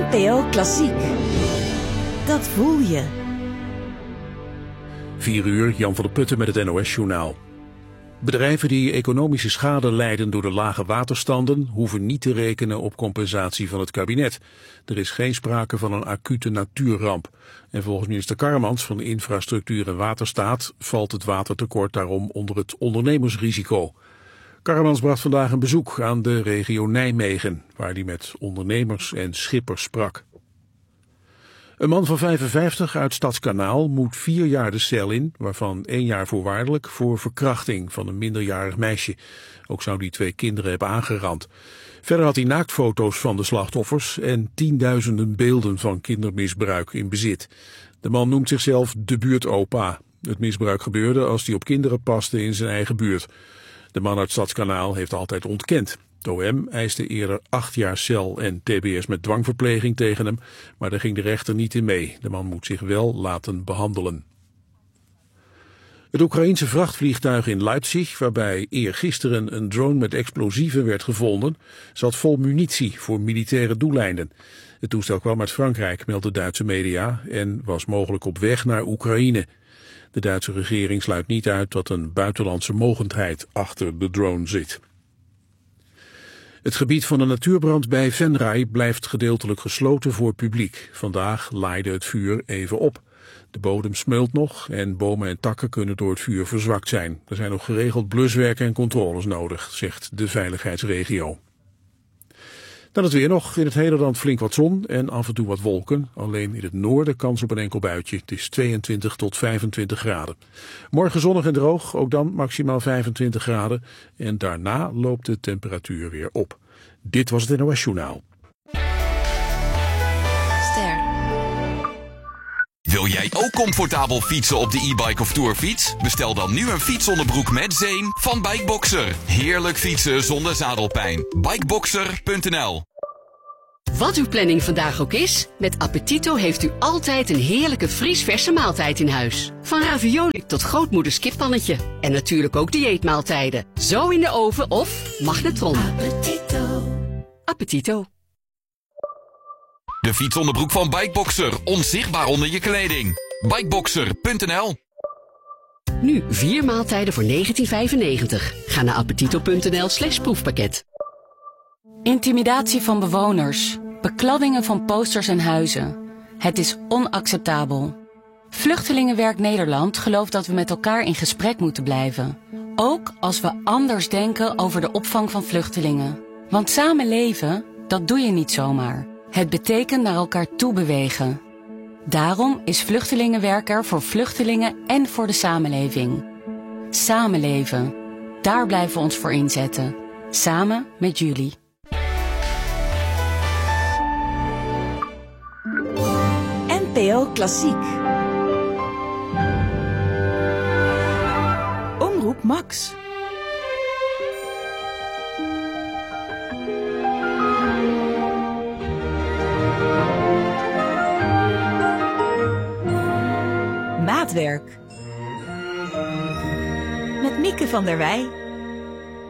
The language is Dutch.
NPO Klassiek. Dat voel je. 4:00, Jan van der Putten met het NOS-journaal. Bedrijven die economische schade lijden door de lage waterstanden hoeven niet te rekenen op compensatie van het kabinet. Er is geen sprake van een acute natuurramp. En volgens minister Karremans van Infrastructuur en Waterstaat valt het watertekort daarom onder het ondernemersrisico. Karremans bracht vandaag een bezoek aan de regio Nijmegen, waar hij met ondernemers en schippers sprak. Een man van 55 uit Stadskanaal moet 4 jaar de cel in, waarvan 1 jaar voorwaardelijk voor verkrachting van een minderjarig meisje. Ook zou hij 2 kinderen hebben aangerand. Verder had hij naaktfoto's van de slachtoffers en tienduizenden beelden van kindermisbruik in bezit. De man noemt zichzelf de buurtopa. Het misbruik gebeurde als hij op kinderen paste in zijn eigen buurt. De man uit Stadskanaal heeft altijd ontkend. Het OM eiste eerder 8 jaar cel en tbs met dwangverpleging tegen hem, maar daar ging de rechter niet in mee. De man moet zich wel laten behandelen. Het Oekraïense vrachtvliegtuig in Leipzig, waarbij eergisteren een drone met explosieven werd gevonden, zat vol munitie voor militaire doeleinden. Het toestel kwam uit Frankrijk, melden Duitse media, en was mogelijk op weg naar Oekraïne. De Duitse regering sluit niet uit dat een buitenlandse mogendheid achter de drone zit. Het gebied van de natuurbrand bij Venray blijft gedeeltelijk gesloten voor publiek. Vandaag laaide het vuur even op. De bodem smeult nog en bomen en takken kunnen door het vuur verzwakt zijn. Er zijn nog geregeld bluswerk en controles nodig, zegt de veiligheidsregio. Dan het weer nog. In het hele land flink wat zon en af en toe wat wolken. Alleen in het noorden kans op een enkel buitje. Het is 22 tot 25 graden. Morgen zonnig en droog, ook dan maximaal 25 graden. En daarna loopt de temperatuur weer op. Dit was het NOS Journaal. Wil jij ook comfortabel fietsen op de e-bike of tourfiets? Bestel dan nu een fietsonderbroek met zeem van Bikeboxer. Heerlijk fietsen zonder zadelpijn. Bikeboxer.nl. Wat uw planning vandaag ook is, met Appetito heeft u altijd een heerlijke vriesverse maaltijd in huis. Van ravioli tot grootmoeders kippannetje. En natuurlijk ook dieetmaaltijden. Zo in de oven of magnetron. Appetito. Appetito. De fietsonderbroek van Bikeboxer, onzichtbaar onder je kleding. Bikeboxer.nl. Nu 4 maaltijden voor €19,95. Ga naar appetito.nl/proefpakket. Intimidatie van bewoners, bekladdingen van posters en huizen. Het is onacceptabel. Vluchtelingenwerk Nederland gelooft dat we met elkaar in gesprek moeten blijven. Ook als we anders denken over de opvang van vluchtelingen. Want samen leven, dat doe je niet zomaar. Het betekent naar elkaar toe bewegen. Daarom is vluchtelingenwerk er voor vluchtelingen en voor de samenleving. Samenleven, daar blijven we ons voor inzetten. Samen met jullie. NPO Klassiek. Omroep Max. Maatwerk. Met Mieke van der Wij.